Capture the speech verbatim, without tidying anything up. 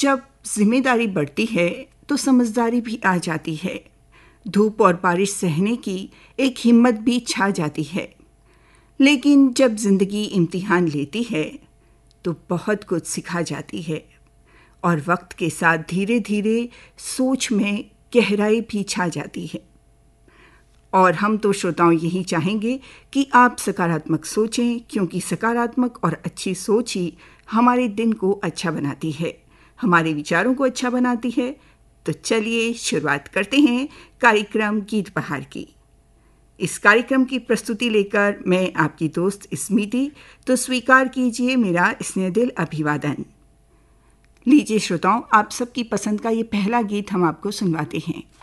जब जिम्मेदारी बढ़ती है तो समझदारी भी आ जाती है। धूप और बारिश सहने की एक हिम्मत भी छा जाती है। लेकिन जब जिंदगी इम्तिहान लेती है तो बहुत कुछ सिखा जाती है और वक्त के साथ धीरे धीरे सोच में गहराई भी छा जाती है। और हम तो श्रोताओं यही चाहेंगे कि आप सकारात्मक सोचें, क्योंकि सकारात्मक और अच्छी सोच ही हमारे दिन को अच्छा बनाती है, हमारे विचारों को अच्छा बनाती है। तो चलिए शुरुआत करते हैं कार्यक्रम गीत बहार की। इस कार्यक्रम की प्रस्तुति लेकर मैं आपकी दोस्त स्मृति, तो स्वीकार कीजिए मेरा स्नेहदिल अभिवादन। लीजिए श्रोताओं, आप सबकी पसंद का ये पहला गीत हम आपको सुनवाते हैं।